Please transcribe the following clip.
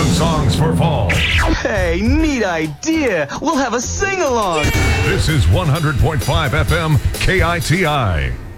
Fun songs for fall. Hey, neat idea. We'll have a sing-along. This is 100.5 FM KITI.